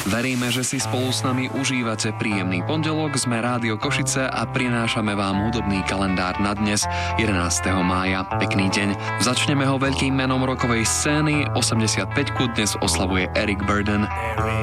Veríme, že si spolu s nami užívate príjemný pondelok. Sme Rádio Košice a prinášame vám hudobný kalendár na dnes, 11. mája. Pekný deň. Začneme ho veľkým menom rokovej scény. 85-ku dnes oslavuje Eric Burdon.